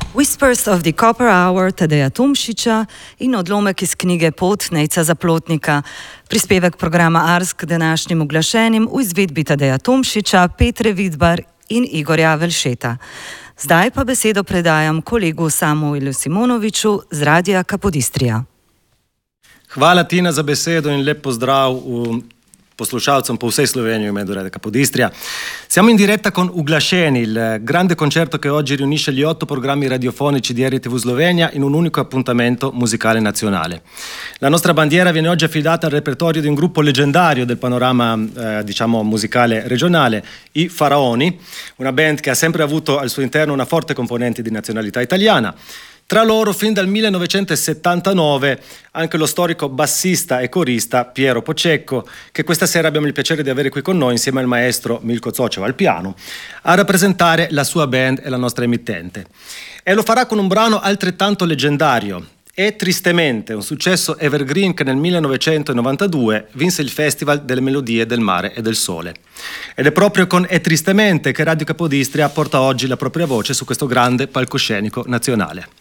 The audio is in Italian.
Whispers of the Copper Hour Tadeja Tomšiča in odlomek iz knjige Pot Nejca Zaplotnika. Prispevek programa Ars k današnjim uglašenim v izvedbi Tadeja Tomšiča, Petre Vidbar in Igorja Velšeta. Zdaj pa besedo predajam kolegu Samuelu Simonoviču z Radia Capodistria. Hvala Tina za besedo in lep pozdrav poslušalcem po vsej Sloveniji in medu Radio Capodistria. Siamo in diretta con Uglasceni, il grande concerto che oggi riunisce gli 8 programmi radiofonici di RTV Slovenia in un unico appuntamento musicale nazionale. La nostra bandiera viene oggi affidata al repertorio di un gruppo leggendario del panorama musicale regionale, i Faraoni, una band che ha sempre avuto al suo interno una forte componente di nazionalità italiana. Tra loro, fin dal 1979, anche lo storico bassista e corista Piero Pocecco, che questa sera abbiamo il piacere di avere qui con noi insieme al maestro Milko Zocev al piano, a rappresentare la sua band e la nostra emittente. E lo farà con un brano altrettanto leggendario, E Tristemente, un successo evergreen che nel 1992 vinse il Festival delle Melodie del Mare e del Sole. Ed è proprio con E Tristemente che Radio Capodistria porta oggi la propria voce su questo grande palcoscenico nazionale.